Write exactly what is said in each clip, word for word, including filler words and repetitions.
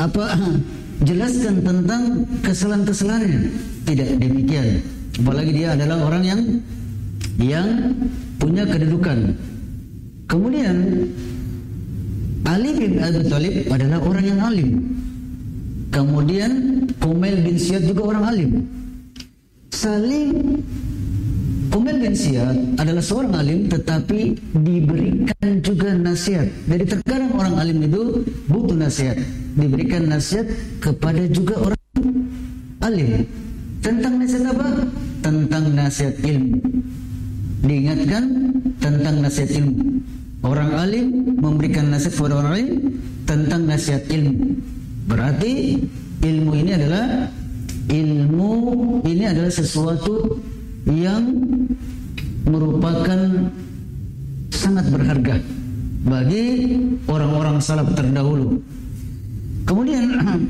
apa jelaskan tentang kesalahan-kesalahannya. Tidak demikian. Apalagi dia adalah orang yang yang punya kedudukan. Kemudian Ali bin Abi Thalib adalah orang yang alim. Kemudian Kumail bin Ziyad juga orang alim. Saling Kumail bin Ziyad adalah seorang alim, tetapi diberikan juga nasihat. Jadi terkadang orang alim itu butuh nasihat, diberikan nasihat kepada juga orang alim. Tentang nasihat apa? Tentang nasihat ilmu. Diingatkan tentang nasihat ilmu. Orang alim memberikan nasihat kepada orang alim tentang nasihat ilmu. Berarti ilmu ini adalah ilmu ini adalah sesuatu yang merupakan sangat berharga bagi orang-orang salaf terdahulu. Kemudian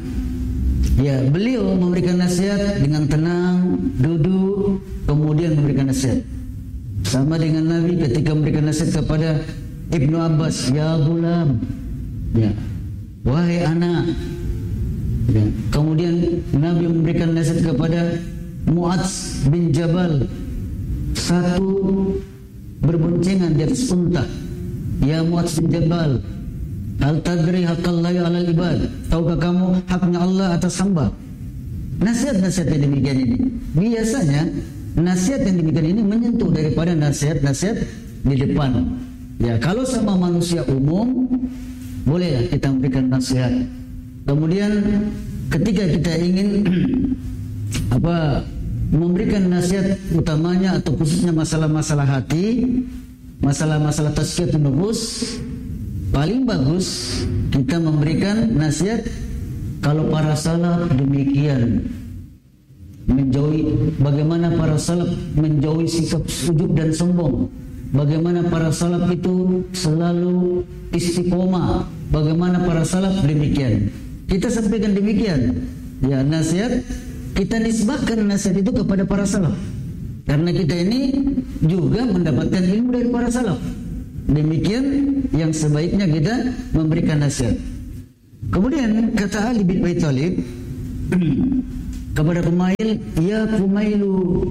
ya, beliau memberikan nasihat dengan tenang, duduk, kemudian memberikan nasihat. Sama dengan Nabi ketika memberikan nasihat kepada Ibnu Abbas, ya gulam, ya, wahai anak. Ya. Kemudian Nabi memberikan nasihat kepada Mu'adz bin Jabal, satu berboncengan di atas unta. Ya Mu'adz bin Jabal, hal tadri haqallahi alal ibad, tahukah kamu haknya Allah atas hamba? Nasihat-nasihat yang demikian ini biasanya nasihat yang demikian ini menyentuh daripada nasihat-nasihat di depan. Ya, kalau sama manusia umum bolehlah kita memberikan nasihat. Kemudian ketika kita ingin apa memberikan nasihat utamanya atau khususnya masalah-masalah hati, masalah-masalah tazkiyatun nufus, paling bagus kita memberikan nasihat kalau para salaf demikian, menjauhi bagaimana para salaf menjauhi sikap sujud dan sombong, bagaimana para salaf itu selalu istiqomah, bagaimana para salaf demikian. Kita sampaikan demikian. Ya, nasihat kita nisbahkan nasihat itu kepada para salaf. Karena kita ini juga mendapatkan ilmu dari para salaf. Demikian yang sebaiknya kita memberikan nasihat. Kemudian kata Ali bin Abi Thalib kepada Kumail, ya Kumailu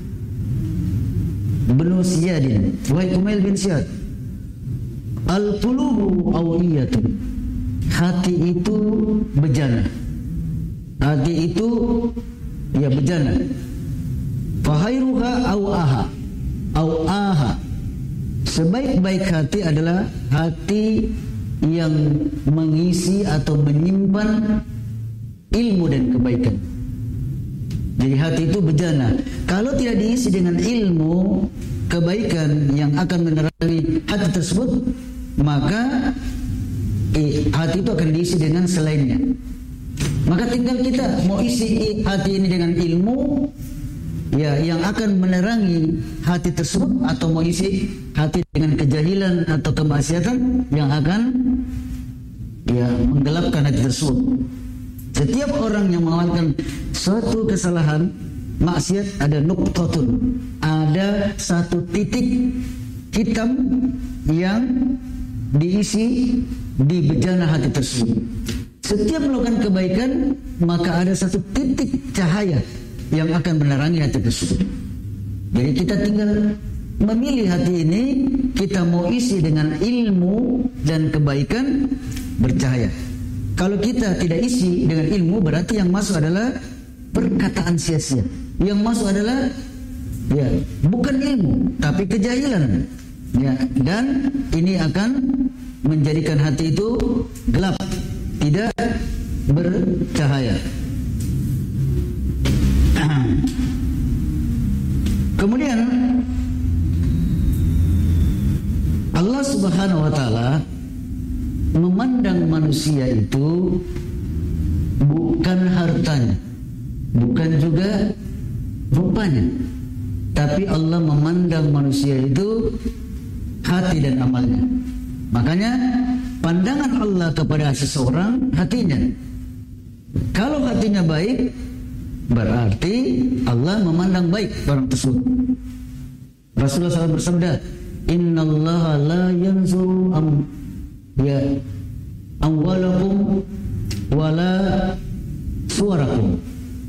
bin Ziyadin, wahai Kumail bin Ziyad, al-qulubu awiyatun, hati itu bejana. Hati itu ya bejana. Fahairuha au aha au aha, sebaik-baik hati adalah hati yang mengisi atau menyimpan ilmu dan kebaikan. Jadi hati itu bejana. Kalau tidak diisi dengan ilmu kebaikan yang akan menerangi hati tersebut, maka eh, hati itu akan diisi dengan selainnya. Maka tinggal kita mau isi hati ini dengan ilmu ya yang akan menerangi hati tersebut, atau mau isi hati dengan kejahilan atau kemaksiatan yang akan ya menggelapkan hati tersebut. Setiap orang yang mengamalkan suatu kesalahan maksiat ada nuqtatun, ada satu titik hitam yang diisi di bejana hati tersebut. Setiap melakukan kebaikan maka ada satu titik cahaya yang akan menerangi hati tersebut. Jadi kita tinggal memilih hati ini, kita mau isi dengan ilmu dan kebaikan bercahaya. Kalau kita tidak isi dengan ilmu, berarti yang masuk adalah perkataan sia-sia. Yang masuk adalah ya bukan ilmu tapi kejahilan. Ya, dan ini akan menjadikan hati itu gelap, tidak bercahaya. Kemudian Allah Subhanahu wa taala memandang manusia itu bukan hartanya, bukan juga rupanya, tapi Allah memandang manusia itu hati dan amalnya. Makanya pandangan Allah kepada seseorang hatinya. Kalau hatinya baik, berarti Allah memandang baik orang tersebut. Rasulullah shallallahu alaihi wasallam bersabda, Innallaha la yanzuru am ya amwalakum wala suwarakum.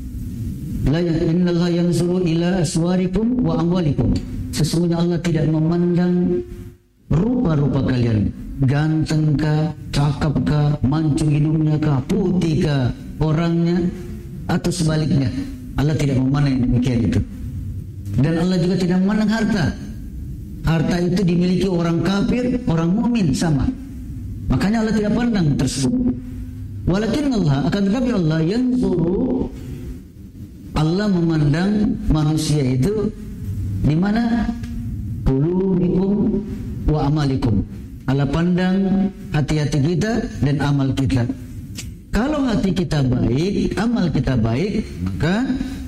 La innallaha yanzuru ila aswarikum wa amwalikum. Sesungguhnya Allah tidak memandang rupa-rupa kalian, ganteng kah, cakep kah, mancung hidungnya kah, putih kah orangnya, atau sebaliknya. Allah tidak memandang demikian itu. Dan Allah juga tidak memandang harta. Harta itu dimiliki orang kafir, orang mukmin sama. Makanya Allah tidak pandang tersebut. Walakin Allah, akan tetapi Allah yanzuru, Allah memandang manusia itu di mana? Qulubikum wa amalikum. Allah pandang hati-hati kita dan amal kita. Kalau hati kita baik, amal kita baik, maka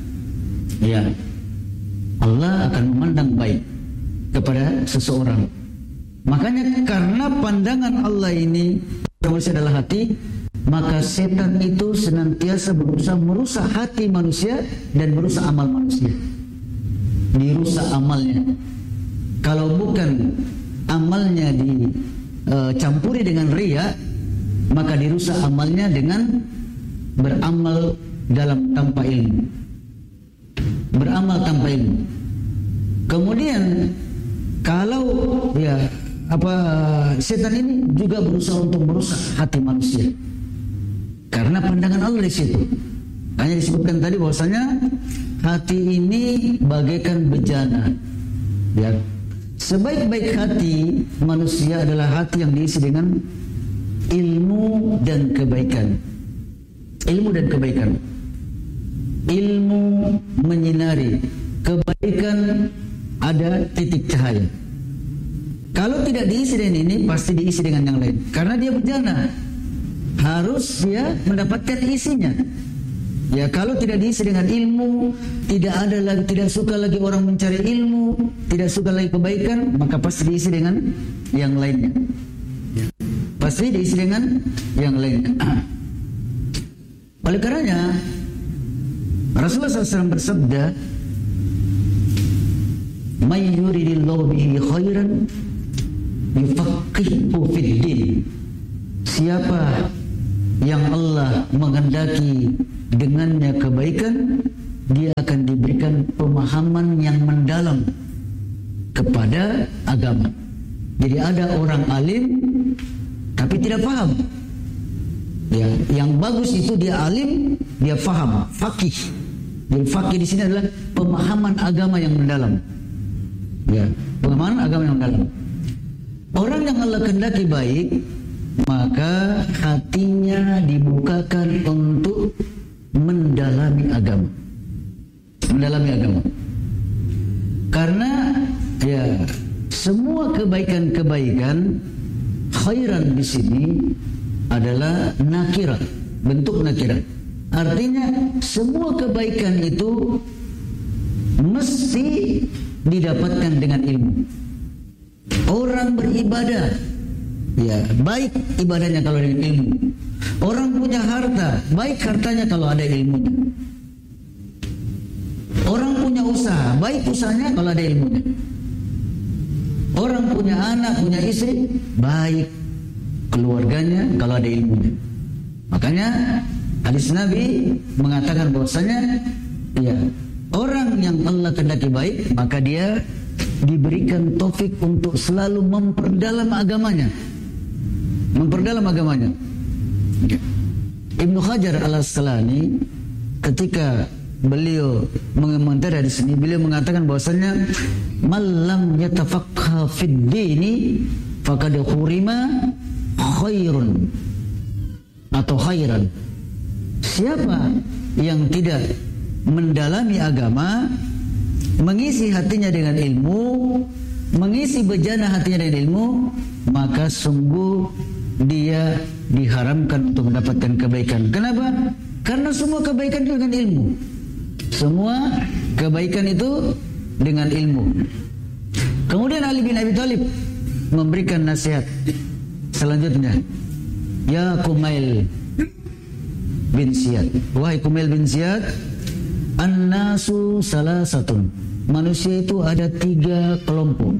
ya Allah akan memandang baik kepada seseorang. Makanya karena pandangan Allah ini manusia adalah hati, maka setan itu senantiasa berusaha merusak hati manusia dan merusak amal manusia. Dirusak amalnya. Kalau bukan amalnya dicampuri dengan riya, maka dirusak amalnya dengan beramal dalam tanpa ilmu. Beramal tanpa ilmu. Kemudian kalau ya apa setan ini juga berusaha untuk merusak hati manusia. Karena pandangan Allah di situ. Hanya disebutkan tadi bahwasanya hati ini bagaikan bejana. Ya. Sebaik-baik hati manusia adalah hati yang diisi dengan ilmu dan kebaikan. Ilmu dan kebaikan. Ilmu menyinari, kebaikan ada titik cahaya. Kalau tidak diisi dengan ini, pasti diisi dengan yang lain. Karena dia bejana, harus dia mendapatkan isinya. Ya, kalau tidak diisi dengan ilmu, tidak ada lagi, tidak suka lagi orang mencari ilmu, tidak suka lagi kebaikan, maka pasti diisi dengan yang lainnya. Ya. Pasti diisi dengan yang lainnya. Oleh karenanya Rasulullah shallallahu alaihi wasallam bersabda, "May yuridillahu bihi khairan yufaqihu fid din." Siapa yang Allah menghendaki dengannya kebaikan, dia akan diberikan pemahaman yang mendalam kepada agama. Jadi ada orang alim tapi tidak paham. Ya, yang bagus itu dia alim, dia paham, faqih. Jadi faqih di sini adalah pemahaman agama yang mendalam. Ya, pemahaman agama yang mendalam. Orang yang Allah kehendaki baik, maka hatinya dibukakan untuk mendalami agama. Mendalami agama. Karena ya semua kebaikan-kebaikan khairan di sini adalah nakirat, bentuk nakirat. Artinya semua kebaikan itu mesti didapatkan dengan ilmu. Orang beribadah, ya baik ibadahnya kalau dengan ilmu. Orang punya harta, baik hartanya kalau ada ilmunya. Orang punya usaha, baik usahanya kalau ada ilmunya. Orang punya anak, punya istri, baik keluarganya kalau ada ilmunya. Makanya hadis Nabi mengatakan bahwasanya ya orang yang Allah kehendaki baik, maka dia diberikan taufik untuk selalu memperdalam agamanya. Memperdalam agamanya. Ibnu Hajar Al-Asqalani ketika beliau mengomentari di sini, beliau mengatakan bahwasanya malam yatafaqqa fid dini faqad hurima khairun atau khairan. Siapa yang tidak mendalami agama, mengisi hatinya dengan ilmu, mengisi bejana hatinya dengan ilmu, maka sungguh dia diharamkan untuk mendapatkan kebaikan. Kenapa? Karena semua kebaikan itu dengan ilmu. Semua kebaikan itu dengan ilmu. Kemudian Ali bin Abi Thalib memberikan nasihat selanjutnya. Ya Kumail bin Ziyad, wahai Kumail bin Ziyad, an-nasu salasatun. Manusia itu ada tiga kelompok.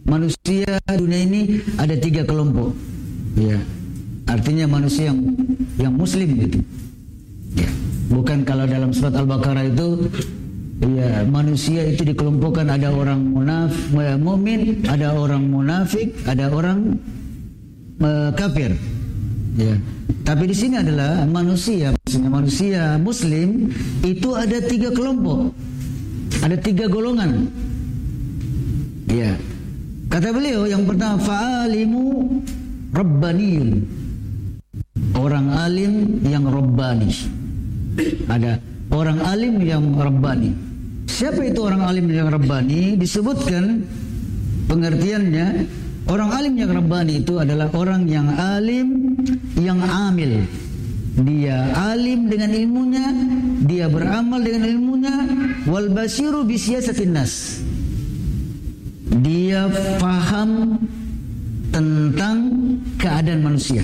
Manusia dunia ini ada tiga kelompok. Ya, artinya manusia yang yang muslim gitu. Ya. Bukan kalau dalam surat Al-Baqarah itu ya manusia itu dikelompokkan, ada orang munafik, mukmin, ada orang munafik, ada orang uh, kafir. Ya. Tapi di sini adalah manusia, maksudnya manusia muslim itu ada tiga kelompok. Ada tiga golongan. Ya. Kata beliau yang pertama fa'alimu rabbaniyun. Orang alim yang rabbani. Ada orang alim yang rabbani. Siapa itu orang alim yang rabbani? Disebutkan pengertiannya, orang alim yang rabbani itu adalah orang yang alim yang amil. Dia alim dengan ilmunya, dia beramal dengan ilmunya, wal basiru bi siyasatin nas. Dia faham tentang keadaan manusia.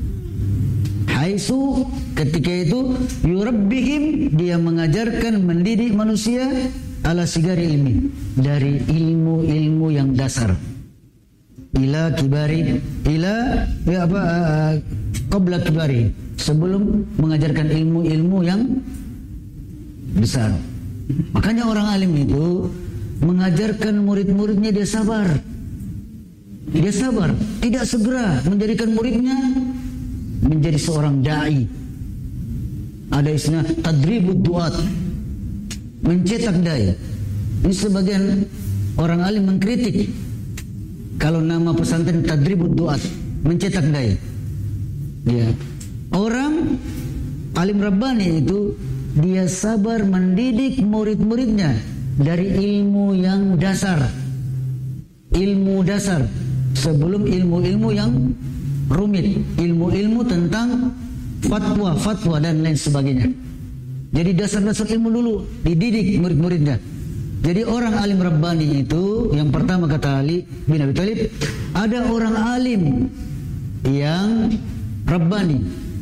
Haitsu ketika itu yurabbihim, dia mengajarkan, mendidik manusia ala sigari ilmi, dari ilmu-ilmu yang dasar. Ila kibari, ila ya apa uh, qabla kibari, sebelum mengajarkan ilmu-ilmu yang besar. Makanya orang alim itu mengajarkan murid-muridnya dia sabar. Dia sabar, tidak segera menjadikan muridnya menjadi seorang dai. Ada istilah tadribud duat, mencetak dai. Ini sebagian orang alim mengkritik kalau nama pesantren tadribud duat, mencetak dai. Ya. Orang alim rabbani itu dia sabar mendidik murid-muridnya dari ilmu yang dasar, ilmu dasar sebelum ilmu-ilmu yang rumit, ilmu-ilmu tentang fatwa-fatwa dan lain sebagainya. Jadi dasar-dasar ilmu dulu dididik murid-muridnya. Jadi orang alim rabbani itu yang pertama kata Ali bin Abi Thalib, ada orang alim yang rabbani.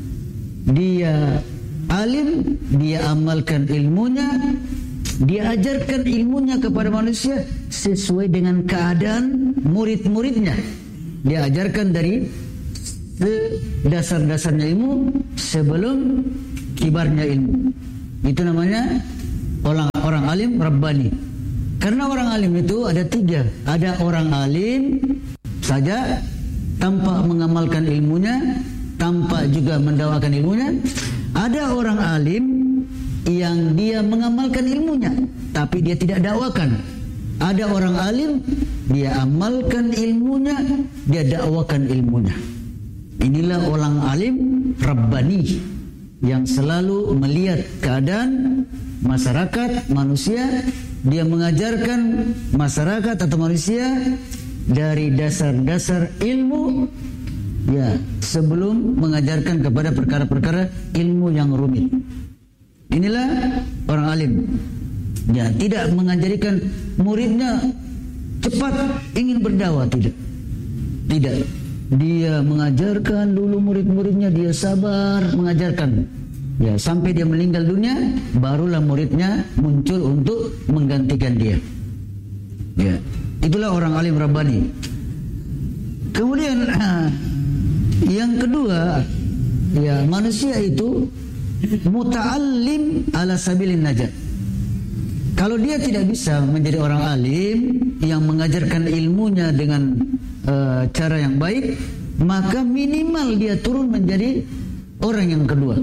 Dia alim, dia amalkan ilmunya, dia ajarkan ilmunya kepada manusia sesuai dengan keadaan murid-muridnya. Dia ajarkan dari dasar-dasarnya ilmu sebelum kibarnya ilmu. Itu namanya orang orang alim rabbani. Karena orang alim itu ada tiga. Ada orang alim saja tanpa mengamalkan ilmunya, tanpa juga mendakwakan ilmunya. Ada orang alim yang dia mengamalkan ilmunya, tapi dia tidak dakwakan. Ada orang alim, dia amalkan ilmunya, dia dakwakan ilmunya. Inilah orang alim rabbani yang selalu melihat keadaan masyarakat, manusia. Dia mengajarkan masyarakat atau manusia dari dasar-dasar ilmu, ya, sebelum mengajarkan kepada perkara-perkara ilmu yang rumit. Inilah orang alim. Ya, tidak mengajarikan muridnya cepat ingin berdakwah, tidak. Tidak. Dia mengajarkan dulu murid-muridnya, dia sabar mengajarkan. Ya, sampai dia meninggal dunia, barulah muridnya muncul untuk menggantikan dia. Ya, itulah orang alim rabbani. Kemudian yang kedua, ya, manusia itu muta'allim ala sabilin najat. Kalau dia tidak bisa menjadi orang alim yang mengajarkan ilmunya dengan uh, cara yang baik, maka minimal dia turun menjadi orang yang kedua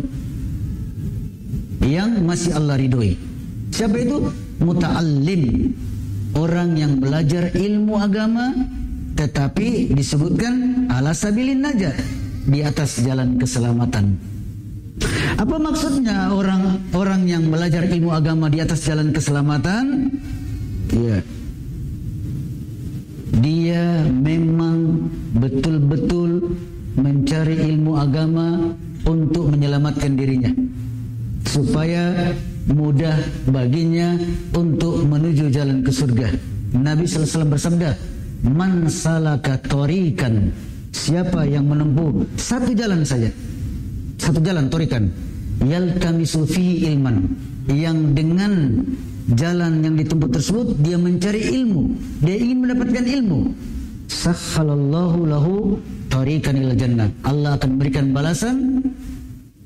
yang masih Allah ridhoi. Siapa itu? Muta'allim, orang yang belajar ilmu agama tetapi disebutkan ala sabilin najat, di atas jalan keselamatan. Apa maksudnya orang orang yang belajar ilmu agama di atas jalan keselamatan? Ya, dia memang betul-betul mencari ilmu agama untuk menyelamatkan dirinya, supaya mudah baginya untuk menuju jalan ke surga. Nabi sallallahu alaihi wasallam bersabda, "Man salaka tariqan," siapa yang menempuh satu jalan saja, satu jalan torikan, yaltamisu fihi ilman, yang dengan jalan yang ditempuh tersebut dia mencari ilmu, dia ingin mendapatkan ilmu, sahhalallahu lahu tariqan ila jannah, Allah akan berikan balasan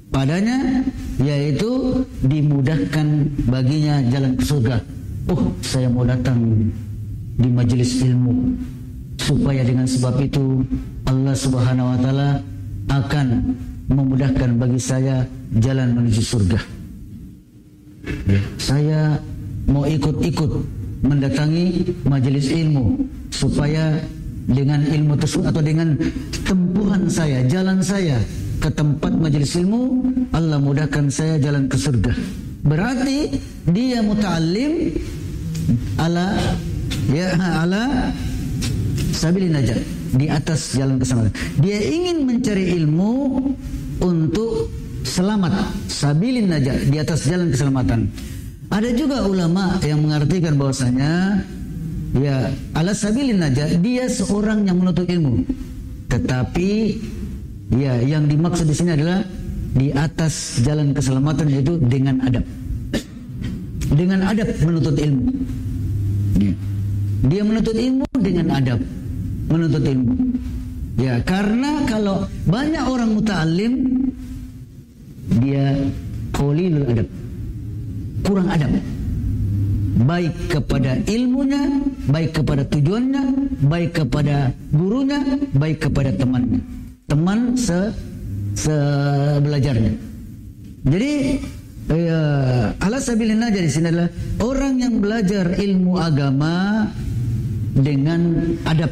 padanya, yaitu dimudahkan baginya jalan ke surga. Oh, saya mau datang di majelis ilmu, supaya dengan sebab itu Allah Subhanahu wa taala akan memudahkan bagi saya jalan menuju surga. Ya, saya mau ikut-ikut mendatangi majelis ilmu, supaya dengan ilmu tersebut atau dengan tempuhan saya, jalan saya ke tempat majelis ilmu, Allah mudahkan saya jalan ke surga. Berarti dia muta'allim ala ya ala sabilin najat, di atas jalan keselamatan. Dia ingin mencari ilmu untuk selamat, sabilin najat, di atas jalan keselamatan. Ada juga ulama yang mengartikan bahwasanya ya ala sabilin najat, dia seorang yang menuntut ilmu, tetapi ya yang dimaksud di sini adalah di atas jalan keselamatan, yaitu dengan adab. Dengan adab menuntut ilmu. Ya. Dia menuntut ilmu dengan adab, menuntut ilmu. Ya, karena kalau banyak orang muta'allim, dia qalilul adab, kurang adab, baik kepada ilmunya, baik kepada tujuannya, baik kepada gurunya, baik kepada temannya, teman se, se belajarnya. Jadi eh, ala sabilin najat di sini adalah orang yang belajar ilmu agama dengan adab,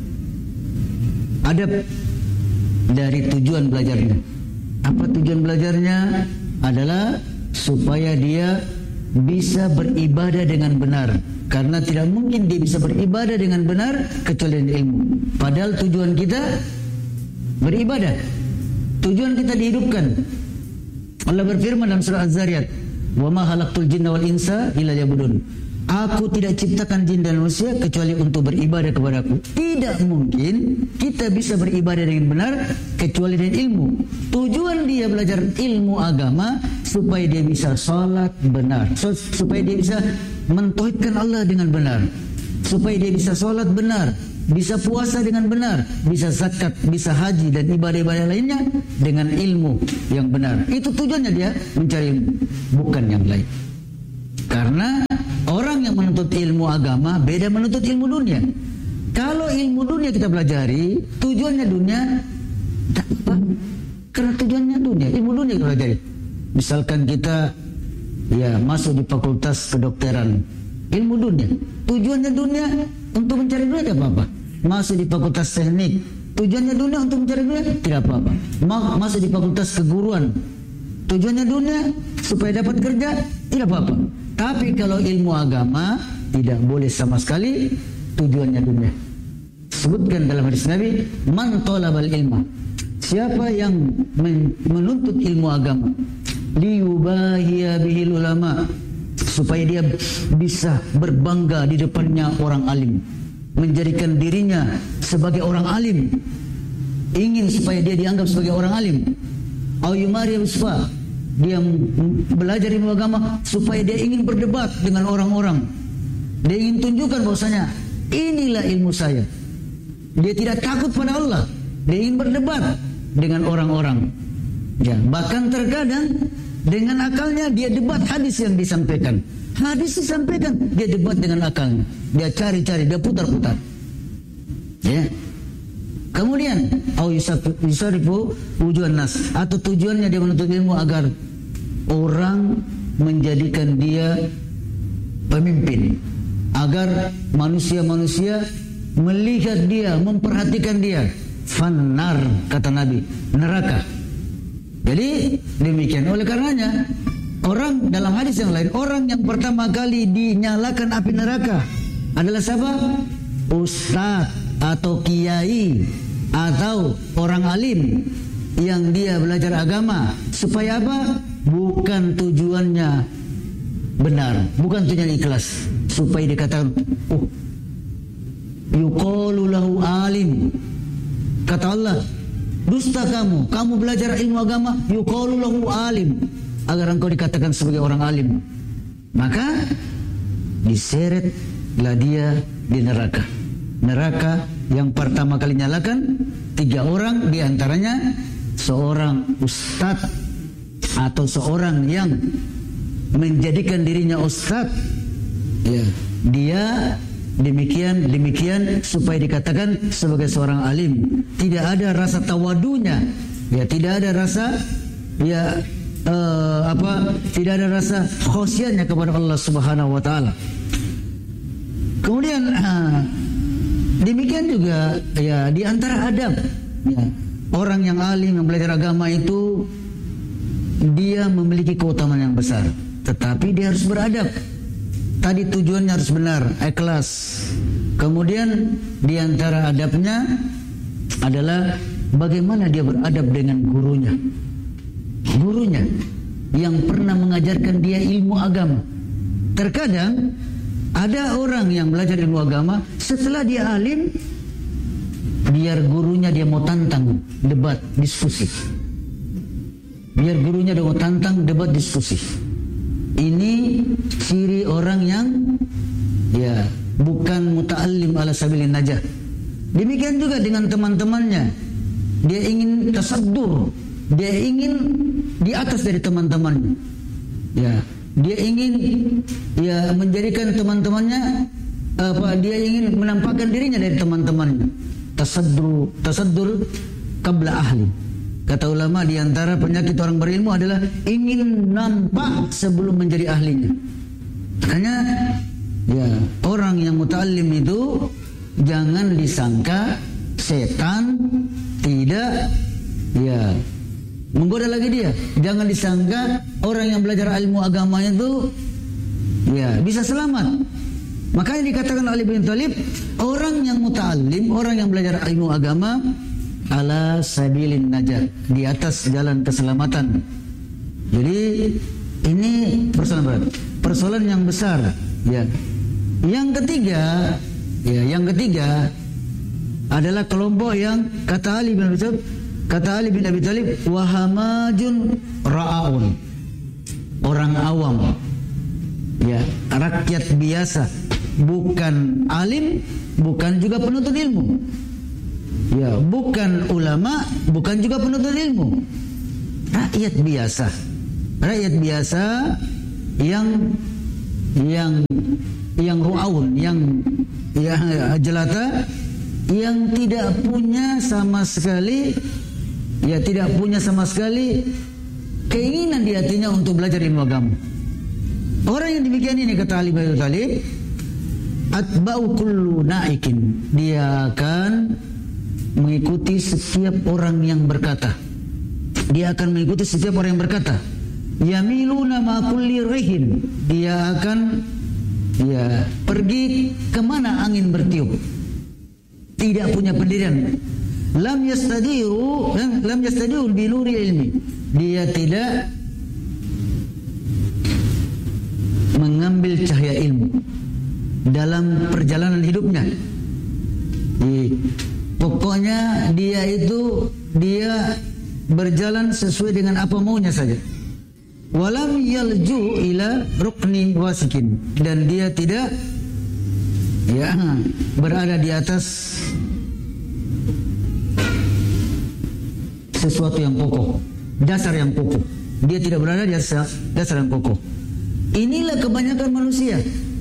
adab dari tujuan belajarnya. Apa tujuan belajarnya? Adalah supaya dia bisa beribadah dengan benar, karena tidak mungkin dia bisa beribadah dengan benar kecuali dengan ilmu. Padahal tujuan kita beribadah, tujuan kita dihidupkan. Allah berfirman dalam surah Az-Zariyat, "Wa ma khalaqtul jinna wal insa illa liya'budun." Aku tidak ciptakan jin dan manusia kecuali untuk beribadah kepadaku. Tidak mungkin kita bisa beribadah dengan benar kecuali dengan ilmu. Tujuan dia belajar ilmu agama supaya dia bisa salat benar, supaya dia bisa mentauhidkan Allah dengan benar, supaya dia bisa salat benar, bisa puasa dengan benar, bisa zakat, bisa haji dan ibadah-ibadah lainnya dengan ilmu yang benar. Itu tujuannya dia mencari ilmu, bukan yang lain. Karena orang yang menuntut ilmu agama beda menuntut ilmu dunia. Kalau ilmu dunia kita pelajari, tujuannya dunia, tak apa. Karena tujuannya dunia, ilmu dunia kita pelajari. Misalkan kita ya masuk di fakultas kedokteran, ilmu dunia, tujuannya dunia untuk mencari dunia, tidak apa-apa. Masuk di fakultas teknik, tujuannya dunia untuk mencari dunia, tidak apa-apa. Masuk di fakultas keguruan, tujuannya dunia supaya dapat kerja, tidak apa-apa. Tapi kalau ilmu agama tidak boleh sama sekali tujuannya dunia. Sebutkan dalam hadis Nabi, man talabal ilma, siapa yang menuntut ilmu agama, liyubahiya bihil ulama, supaya dia bisa berbangga di depannya orang alim, menjadikan dirinya sebagai orang alim, ingin supaya dia dianggap sebagai orang alim. Au yumari usfa, dia belajar ilmu agama supaya dia ingin berdebat dengan orang-orang. Dia ingin tunjukkan bahwasanya inilah ilmu saya. Dia tidak takut pada Allah. Dia ingin berdebat dengan orang-orang. Ya, bahkan terkadang dengan akalnya dia debat hadis yang disampaikan. Hadis disampaikan, dia debat dengan akalnya. Dia cari-cari, dia putar-putar. Ya. Kemudian, au yusarifu wujuhan nas, atau tujuannya dia menuntut ilmu agar orang menjadikan dia pemimpin, agar manusia-manusia melihat dia, memperhatikan dia. Fannar, kata Nabi, neraka. Jadi demikian. Oleh karenanya, orang dalam hadis yang lain, orang yang pertama kali dinyalakan api neraka adalah siapa? Ustaz atau kiai atau orang alim yang dia belajar agama. Supaya apa? Bukan tujuannya benar, bukan tujuan ikhlas, supaya dikatakan, oh, yuqalu lahu alim. Kata Allah, dusta kamu, kamu belajar ilmu agama, yuqalu lahu alim, agar engkau dikatakan sebagai orang alim. Maka diseretlah dia di neraka. Neraka yang pertama kali nyalakan tiga orang, diantaranya seorang ustadz atau seorang yang menjadikan dirinya ustaz, ya, dia demikian demikian supaya dikatakan sebagai seorang alim. Tidak ada rasa tawadunya, ya, tidak ada rasa ya uh, apa tidak ada rasa khusyuknya kepada Allah Subhanahu wa taala. Kemudian uh, demikian juga ya di antara adab, ya, orang yang alim yang belajar agama itu dia memiliki keutamaan yang besar, tetapi dia harus beradab. Tadi tujuannya harus benar, ikhlas. Kemudian di antara adabnya adalah bagaimana dia beradab dengan gurunya. Gurunya yang pernah mengajarkan dia ilmu agama. Terkadang ada orang yang belajar ilmu agama, setelah dia alim, biar gurunya dia mau tantang debat, diskusi. Biar gurunya dia mau tantang debat, diskusi. Ini ciri orang yang ya bukan muta'allim ala sabilin najah. Demikian juga dengan teman-temannya. Dia ingin tasaddur, dia ingin di atas dari teman-temannya. Ya, dia ingin ya menjadikan teman-temannya apa dia ingin menampakkan dirinya dari teman-temannya. Tasaddur, tasaddur qabla ahli. Kata ulama, di antara penyakit orang berilmu adalah ingin nampak sebelum menjadi ahlinya. Makanya ya orang yang muta'allim itu jangan disangka setan tidak ya menggoda lagi dia. Jangan disangka orang yang belajar ilmu agama itu ya bisa selamat. Makanya dikatakan Ali bin Thalib, orang yang muta'allim, orang yang belajar ilmu agama ala sabilin najat, di atas jalan keselamatan. Jadi ini persoalan berat, persoalan yang besar. Ya. Yang ketiga, ya, yang ketiga adalah kelompok yang kata Ali bin Abi Thalib, kata Ali bin Abi Thalib, wahamajun ra'aun, orang awam, ya, rakyat biasa, bukan alim, bukan juga penuntut ilmu. Ya, bukan ulama, bukan juga penuntut ilmu. Rakyat biasa. Rakyat biasa yang yang yang ru'aun, yang ya, jelata, yang tidak punya sama sekali ya tidak punya sama sekali keinginan di hatinya untuk belajar ilmu agama. Orang yang demikian ini kata Ali bin Thalib, atba'u kullu na'ikin, dia akan mengikuti setiap orang yang berkata. Dia akan mengikuti setiap orang yang berkata. Yamiluna ma kulli rihin, dia akan ya pergi kemana angin bertiup. Tidak punya pendirian. Lam yastadiu, lam yastadiu bi nuri ilmi. Dia tidak mengambil cahaya ilmu dalam perjalanan hidupnya. Di Pokoknya dia itu dia berjalan sesuai dengan apa maunya saja. Walam yalju ila rukni wasikin, dan dia tidak ya berada di atas sesuatu yang pokok, dasar yang pokok. Dia tidak berada di atas dasar yang pokok. Inilah kebanyakan manusia.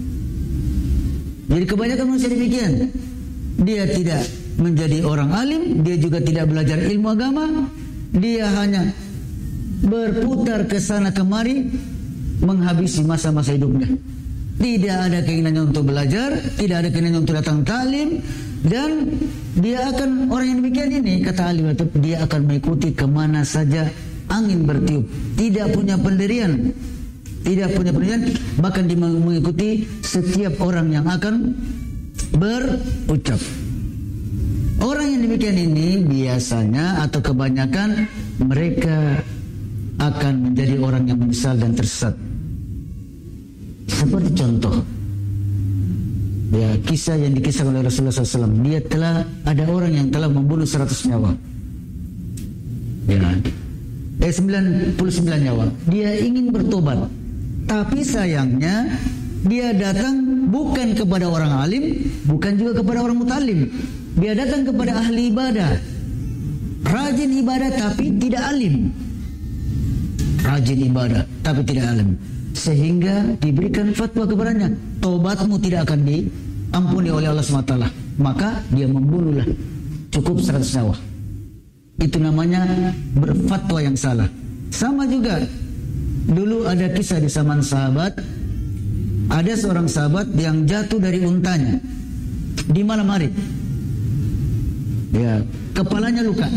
Jadi kebanyakan manusia demikian. Dia tidak menjadi orang alim, dia juga tidak belajar ilmu agama, dia hanya berputar ke sana kemari menghabisi masa-masa hidupnya. Tidak ada keinginannya untuk belajar, tidak ada keinginannya untuk datang ta'lim, dan dia akan, orang yang demikian ini kata alim itu, dia akan mengikuti kemana saja angin bertiup, tidak punya pendirian, tidak punya pendirian, bahkan dia mengikuti setiap orang yang akan berucap. Orang yang demikian ini biasanya atau kebanyakan mereka akan menjadi orang yang menyesal dan tersesat. Seperti contoh, ya kisah yang dikisahkan oleh Rasulullah shallallahu alaihi wasallam. Dia telah ada orang yang telah membunuh seratus nyawa. Ya, eh sembilan puluh sembilan nyawa. Dia ingin bertobat, tapi sayangnya dia datang bukan kepada orang alim, bukan juga kepada orang mutalim. Dia datang kepada ahli ibadah, rajin ibadah tapi tidak alim. rajin ibadah, tapi tidak alim. Sehingga diberikan fatwa kepadanya, tobatmu tidak akan diampuni oleh Allah subhanahu wa taala. Maka dia membunuhlah, cukup seratus nyawa. Itu namanya berfatwa yang salah. Sama juga, dulu ada kisah di zaman sahabat, ada seorang sahabat yang jatuh dari untanya di malam hari. Ya, kepalanya luka.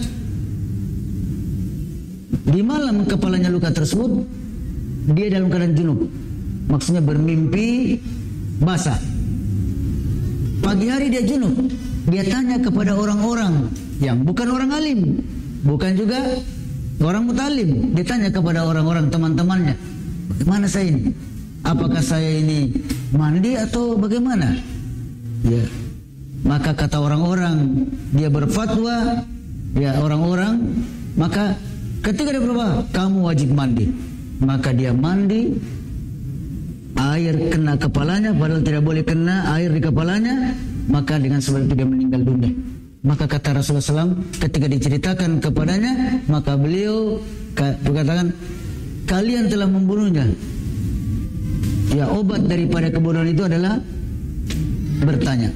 Di malam kepalanya luka tersebut, dia dalam keadaan junub. Maksudnya bermimpi basah. Pagi hari dia junub. Dia tanya kepada orang-orang yang bukan orang alim, bukan juga orang mutalim. Dia tanya kepada orang-orang teman-temannya, bagaimana saya ini? Apakah saya ini mandi atau bagaimana? Ya. Maka kata orang-orang, dia berfatwa, ya orang-orang, maka ketika dia berfatwa, kamu wajib mandi. Maka dia mandi, air kena kepalanya, padahal tidak boleh kena air di kepalanya, maka dengan sebab itu dia meninggal dunia. Maka kata Rasulullah shallallahu alaihi wasallam ketika diceritakan kepadanya, maka beliau berkatakan, kalian telah membunuhnya. Ya, obat daripada kebodohan itu adalah bertanya.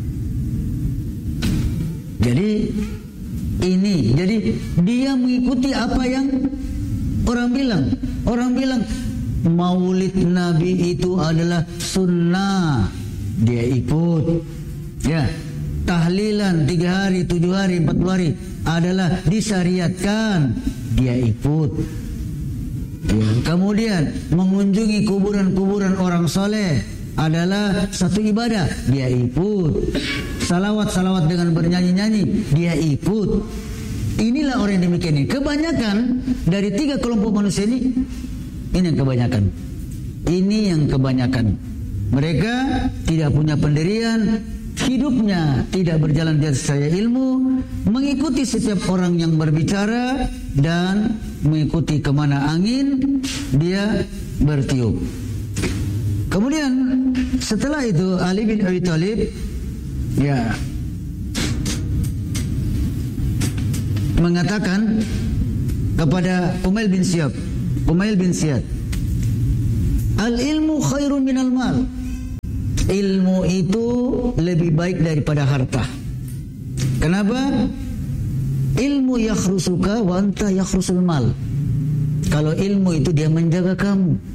Jadi ini, jadi dia mengikuti apa yang orang bilang. Orang bilang maulid Nabi itu adalah sunnah, dia ikut. Ya, tahlilan tiga hari, tujuh hari, empat puluh hari adalah disyariatkan, dia ikut. Ya, kemudian mengunjungi kuburan-kuburan orang soleh adalah satu ibadah, dia ikut. Salawat-salawat dengan bernyanyi-nyanyi, dia ikut. Inilah orang yang demikian ini. Kebanyakan dari tiga kelompok manusia ini, ini yang kebanyakan. Ini yang kebanyakan. Mereka tidak punya pendirian, hidupnya tidak berjalan di atas cahaya ilmu, mengikuti setiap orang yang berbicara dan mengikuti kemana angin dia bertiup. Kemudian setelah itu Ali bin Abi Thalib ya mengatakan kepada Umail bin Ziyad, Umail bin Ziyad, al-ilmu khairun minal mal. Ilmu itu lebih baik daripada harta. Kenapa? Ilmu yakhrusuka wa anta yakhrusul mal. Kalau ilmu itu dia menjaga kamu,